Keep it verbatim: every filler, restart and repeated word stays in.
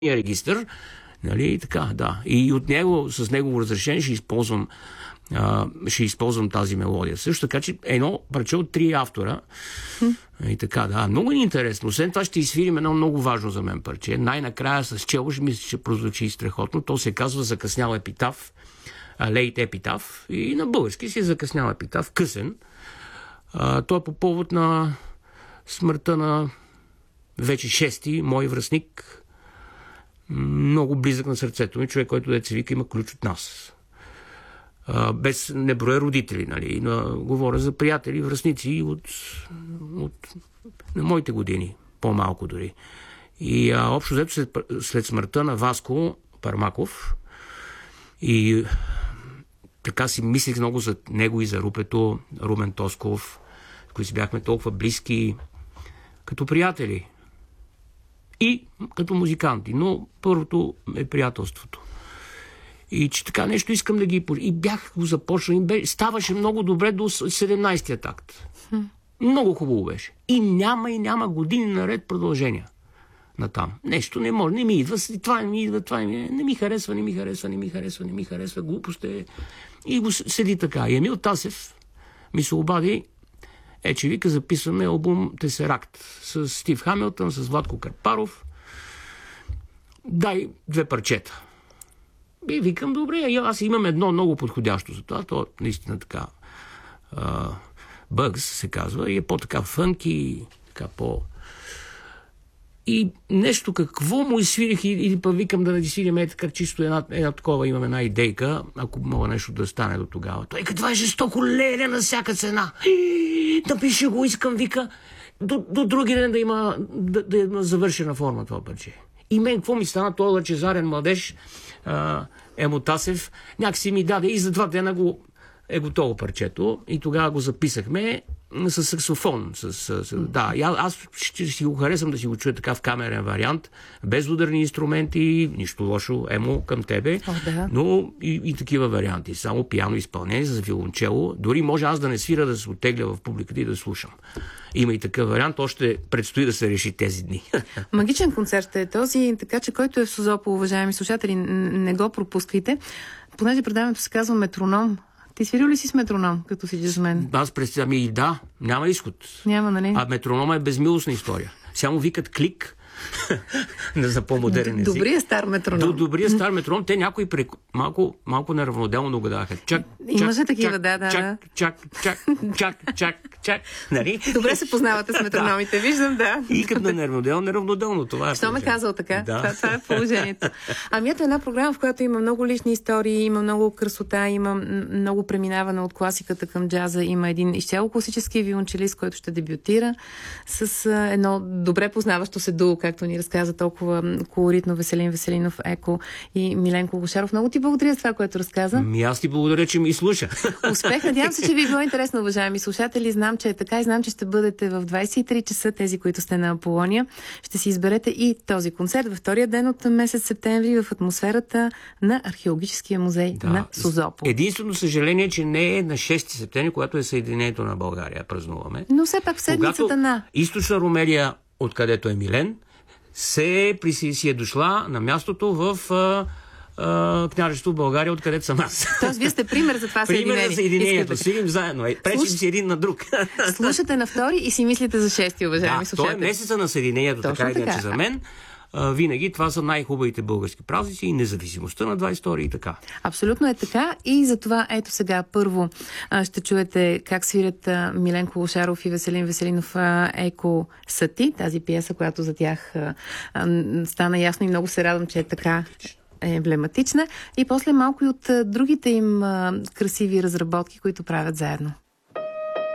регистър, нали, и така, да. И от него, с негово разрешение ще използвам, а, ще използвам тази мелодия. Също така, че едно парче от три автора. Хм. И така, да. Много е интересно. Освен това ще изсвирим едно много важно за мен парче. Най-накрая с чело, ще мисля, че прозвучи страхотно. То се казва "Закъснял епитаф", "Лейт епитаф", и на български си е "Закъснял епитаф", късен. А, той е по повод на смъртта на вече шести мой връстник, много близък на сърцето ми, човек, който деца вика има ключ от нас. А, без неброя родители, нали. Но, говоря за приятели, връстници от, от на моите години, по-малко дори. И а, общо взето след, след смъртта на Васко Пармаков и така си мислих много за него и за Рупето, Румен Тосков, които си бяхме толкова близки като приятели и като музиканти. Но първото е приятелството. И че така нещо искам да ги... И бях го започнал. И бе... Ставаше много добре до седемнайсетия такт. Хм. Много хубаво беше. И няма и няма години наред продължения на там. Нещо не може. Не ми идва. Това не ми идва. Това не ми, не ми харесва, не ми харесва, не ми харесва, не ми харесва. Глупост е. И го седи така. И Емил Тасев ми се обади, е, че вика, записваме албум "Тесеракт" с Стив Хамилтън, с Владко Карпаров. Дай две парчета. И викам, добре, аз имам едно много подходящо за това. То наистина така Бъгс се казва и е по-така фънки, така по... И нещо какво му изсвирих, или пък викам да не свирим е така, чисто една, една такова, имам една идейка, ако мога нещо да стане до тогава. Той като това е жестоко леля на всяка цена. Напиши го, искам, вика, до, до други ден да има, да, да има завършена форма това парче. И мен какво ми стана, този лъчезарен младеж, а, Емо Тасев, някакси ми даде и за два дена го е готово парчето и тогава го записахме с саксофон. С, с, с, да, я, аз ще си го харесам да си го чуя така в камерен вариант, без ударни инструменти, нищо лошо, Емо, към тебе, О, да. но и, и такива варианти. Само пиано изпълнение за виолончело. Дори може аз да не свира, да се оттегля в публиката и да слушам. Има и такъв вариант, още предстои да се реши тези дни. Магичен концерт е този, така че който е в Созопол, уважаеми слушатели, не го пропускайте. Понеже предаването се казва "Метроном", ти свирил ли си с метроном, като си джазмен? Аз представям, ами и да, няма изход. Няма, нали? А метронома е безмилостна история. Само викат клик за по-модерен език. Добрия стар метроном. Добрия стар метроном. Те някои прек... малко, малко неравноделно го даха. Чак, Имаше такива, чак, да, да. Чак, чак, чак, чак, чак, чак. Нали? Добре се познавате с метрономите, виждам, да. И като на неравноделно, неравноделно. Това е. Що ме казал така? Да. Това, това е положението. Ами ето една програма, в която има много лични истории, има много красота, има много преминаване от класиката към джаза. Има един изцяло класически виолончелист, който ще дебютира с едно добре познаващо се дуо, както ни разказа толкова колоритно Веселин Веселинов, Еко и Миленко Лошаров. Много ти благодаря за това, което разказа. Ми аз ти благодаря, че ми слуша. Успех. Надявам се, че ви е било интересно, уважаеми слушатели. Знам, че е така и знам, че ще бъдете в двайсет и три часа, тези, които сте на Аполония. Ще си изберете и този концерт във втория ден от месец септември в атмосферата на Археологическия музей да. на Созопол. Единствено съжаление, че не е на шести септември, когато е Съединението на България. Празнуваме. Но все пак в седмицата когато на... Източна Румелия, откъдето е Милен, се, при, си е дошла на мястото в а, а, княжество България, откъдето съм аз. Тоест, вие сте пример за това съединение. Пример за съединението. Искате... Сидим заедно. Е, пречим Слуш... си един на друг. Слушате на втори и си мислите за шести, уважаеми да, слушатели. той е месеца на съединението, Точно така, така. Иначе за мен. А, винаги това са най-хубавите български празници и независимостта на двайсет и втори и така. Абсолютно е така и затова ето сега първо ще чуете как свирят Миленко Лошаров и Веселин Веселинов Еко Сати, тази пиеса, която за тях стана ясно и много се радвам, че е така емблематична. И после малко и от другите им красиви разработки, които правят заедно.